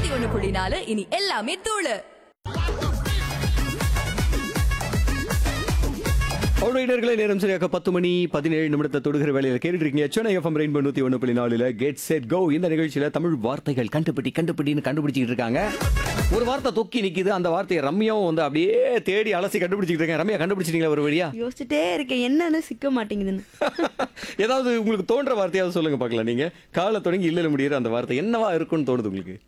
101.4 இனி எல்லாமே தூளு. அவருடைய நேரம் சரியாக 10 மணி 17 நிமிடத்தை தொடுகிற வேலையில் கேட்டுட்டு இருக்கீங்க. Chennai FM rainbow 101.4 get set go. இந்த நிகழ்ச்சியில தமிழ் வார்த்தைகள் கண்டுபிடின்னு கண்டுபிடிச்சிட்டு இருக்காங்க. ஒரு வார்த்தை தொக்கி நிக்குது. அந்த வார்த்தையை ரம்யாவும் வந்து அப்படியே தேடி அலசி கண்டுபிடிச்சிட்டு இருக்காங்க. ரம்யா, கண்டுபிடிச்சிட்டீங்களா ஒரு வழியா? யோசிச்சுட்டே இருக்கேன் என்னன்னு சிக்க மாட்டேங்குதுன்னு. ஏதாவது உங்களுக்கு தோன்ற வார்த்தையாவது சொல்லுங்க பார்க்கலாம். நீங்க காலை தொடங்கி இல்ல முடியுற அந்த வார்த்தை என்னவா இருக்கும்னு தோணுது உங்களுக்கு?